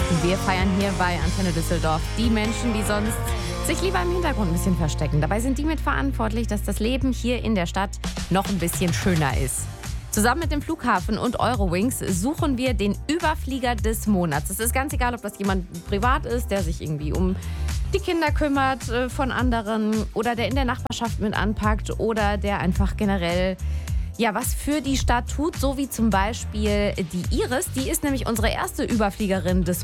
Wir feiern hier bei Antenne Düsseldorf die Menschen, die sonst sich lieber im Hintergrund ein bisschen verstecken. Dabei sind die mitverantwortlich, dass das Leben hier in der Stadt noch ein bisschen schöner ist. Zusammen mit dem Flughafen und Eurowings suchen wir den Überflieger des Monats. Es ist ganz egal, ob das jemand privat ist, der sich irgendwie um die Kinder kümmert von anderen oder der in der Nachbarschaft mit anpackt oder der einfach generell was für die Stadt tut, so wie zum Beispiel die Iris. Die ist nämlich unsere erste Überfliegerin des